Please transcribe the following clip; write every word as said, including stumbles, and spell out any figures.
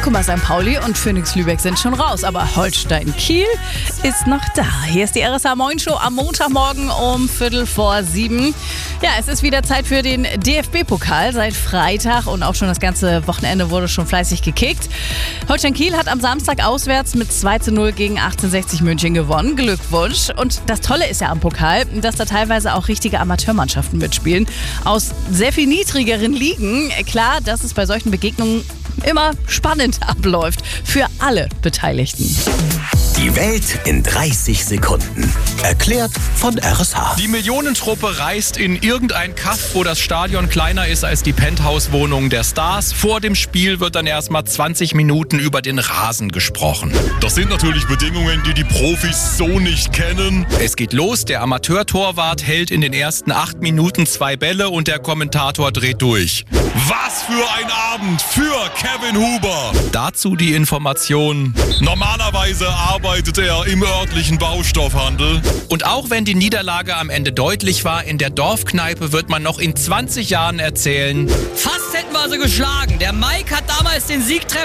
guck mal, Sankt Pauli und Phoenix Lübeck sind schon raus, aber Holstein Kiel ist noch da. Hier ist die R S H Moin Show am Montagmorgen um Viertel vor sieben. Ja, es ist wieder Zeit für den D F B-Pokal seit Freitag und auch schon das ganze Wochenende wurde schon fleißig gekickt. Holstein Kiel hat am Samstag auswärts mit zwei zu null gegen achtzehnhundertsechzig München gewonnen. Glückwunsch. Und das Tolle ist ja am Pokal, dass da teilweise auch richtige Amateurmannschaften mitspielen. Aus sehr viel niedrigeren Ligen. Klar, dass es bei solchen Begegnungen immer spannend abläuft für alle Beteiligten. Die Welt in dreißig Sekunden. Erklärt von R S H. Die Millionentruppe reist in irgendein Kaff, wo das Stadion kleiner ist als die Penthouse-Wohnung der Stars. Vor dem Spiel wird dann erstmal zwanzig Minuten über den Rasen gesprochen. Das sind natürlich Bedingungen, die die Profis so nicht kennen. Es geht los, der Amateurtorwart hält in den ersten acht Minuten zwei Bälle und der Kommentator dreht durch. Was für ein Abend für Kevin Huber. Dazu die Information: Normalerweise arbeitet er im örtlichen Baustoffhandel. Und auch wenn die Niederlage am Ende deutlich war, in der Dorfkneipe wird man noch in zwanzig Jahren erzählen: Fast hätten wir sie geschlagen. Der Mike hat damals den Siegtreffer